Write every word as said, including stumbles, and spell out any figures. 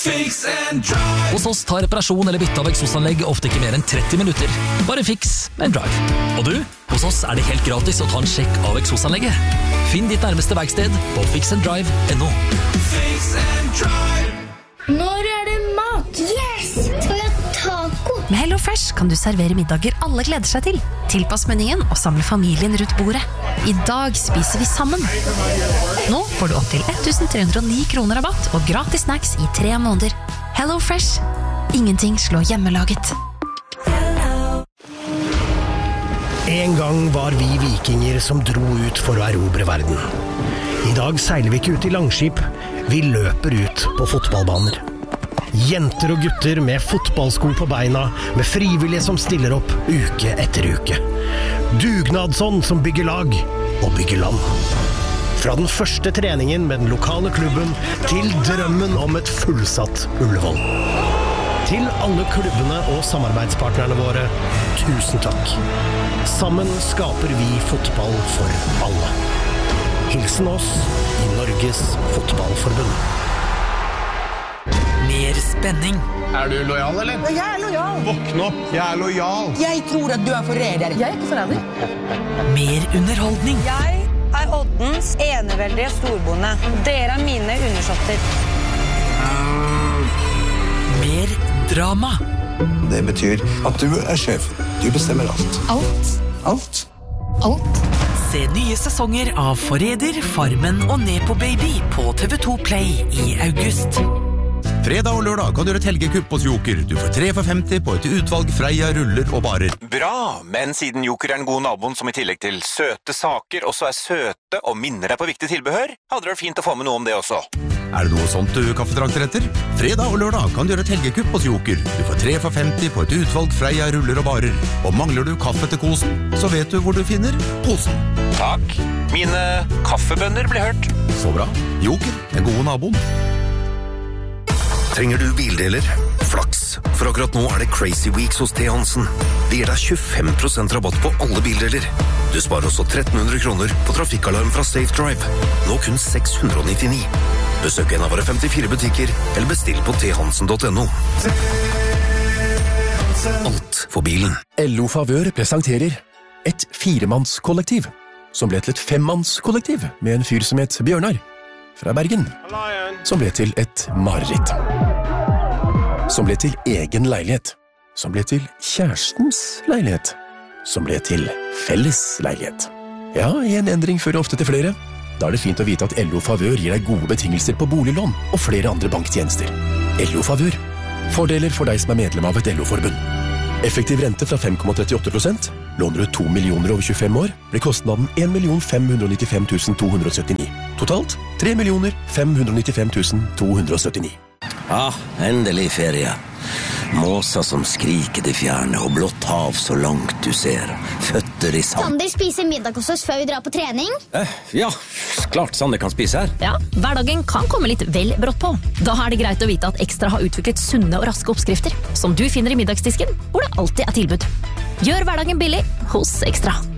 Fix and drive. Hos oss tar reparasjon eller bytte av eksosanlegg ofte ikke mer enn tretti minutter. Bare Fix and drive. Og du, hos oss er det helt gratis å ta en sjekk av eksosanlegget. Finn ditt nærmeste verksted på fix and drive punktum no. Fix and drive. Når er det mat? Yes! Skal vi ha taco? Med Hello Fresh kan du servere middager alle gleder seg til. Tilpass menyen og samle familien rundt bordet. I dag spiser vi sammen. Nå får du opp til tretten hundre og ni kroner rabatt og gratis snacks i tre måneder. Hello Fresh. Ingenting slår hjemmelaget. En gang var vi vikinger som dro ut for å erobre verden. I dag seiler vi ikke ut i langskip, vi løper ut på fotballbaner. Jenter og gutter med fotballsko på beina, med frivillige som stiller opp uke etter uke. Dugnadsånd som bygger lag og bygger land. Fra den første treningen med den lokale klubben til drømmen om et fullsatt Ullevål. Til alle klubbene og samarbeidspartnerne våre, tusen takk. Sammen skaper vi fotball for alle. Hilsen oss i Norges Fotballforbund. Mer spenning. Er du lojal, eller? Jeg er lojal. Våkn opp, jeg er lojal. Jeg tror at du er forræder. Jeg er ikke forræder. Mer underholdning. Jeg er Oddens eneveldige storbonde. Dere er mine undersåtter. Mer drama. Det betyr at du er sjef. Du bestemmer alt. Alt. Alt. Alt. Se nye sesonger av Forræder, Farmen og Nepo Baby på T V to Play i august. Fredag og lørdag kan du gjøre et helgekupp hos Joker. Du får tre for femti på et utvalg Freia, ruller og barer. Bra, men siden Joker er den gode naboen som i tillegg til søte saker også er søte og minner deg på viktig tilbehør, hadde det vært fint å få med noe om det også. Er det noe sånt du kaffetrakter etter? Fredag og lørdag kan du gjøre et helgekupp hos Joker. Du får tre for femti på et utvalg Freia, ruller og barer. Og mangler du kaffe til kosen, så vet du hvor du finner posen. Takk. Mine kaffebønner blir hørt. Så bra. Joker, den gode naboen. Trenger du bildeler? Flaks, for akkurat nå er det Crazy Weeks hos T. Hansen. Det gir deg tjuefem prosent rabatt på alle bildeler. Du sparer også tretten hundre kroner på trafikkalarm fra Safe Drive. Nå kun seks hundre og nittini. Besøk en av våre femtifire butikker, eller bestill på t hansen punktum no. Alt for bilen. L O Favør presenterer et firemannskollektiv, som ble til et femmannskollektiv med en fyr som het Bjørnar, fra Bergen, som ble til et mareritt. Som ble til egen leilighet, som ble til kjærestens leilighet, som ble til felles leilighet. Ja, en endring fører ofte til flere. Da er det fint å vite at L O Favør gir deg gode betingelser på boliglån og flere andre banktjenester. L O Favør. Fordeler for deg som er medlem av et L O-forbund. Effektiv rente fra fem komma trettiåtte prosent. Låner du to millioner over tjuefem år, blir kostnaden en million fem hundre og nittifem tusen to hundre og syttini. Totalt tre millioner fem hundre og nittifem tusen to hundre og syttini. Ja, endelig ferie. Måser som skriker det fjerne, og blått hav så langt du ser. Føtter i sand. Sander spiser middag hos oss før vi drar på trening. Eh, ja, klart Sander kan spise her. Ja, hverdagen kan komme litt vel brått på. Da er det greit å vite at Ekstra har utviklet sunne og raske oppskrifter, som du finner i middagsdisken, hvor det alltid er tilbud. Gjør hverdagen billig hos Ekstra.